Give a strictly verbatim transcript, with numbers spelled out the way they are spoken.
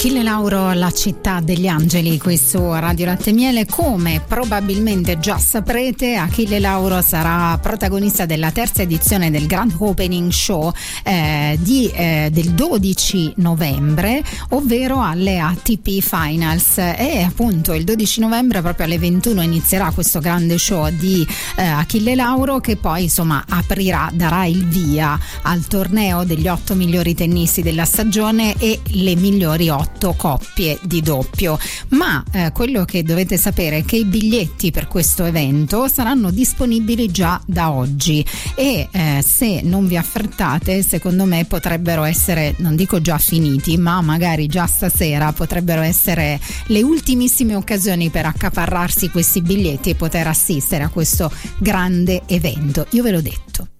Achille Lauro, La città degli angeli, qui su Radio Latte e Miele. Come probabilmente già saprete, Achille Lauro sarà protagonista della terza edizione del Grand Opening Show eh, di, eh, del dodici novembre, ovvero alle A T P Finals. E appunto il dodici novembre proprio alle ventuno inizierà questo grande show di eh, Achille Lauro, che poi insomma aprirà, darà il via al torneo degli otto migliori tennisti della stagione e le migliori otto coppie di doppio. Ma eh, quello che dovete sapere è che i biglietti per questo evento saranno disponibili già da oggi e eh, se non vi affrettate, secondo me potrebbero essere, non dico già finiti, ma magari già stasera potrebbero essere le ultimissime occasioni per accaparrarsi questi biglietti e poter assistere a questo grande evento. Io ve l'ho detto.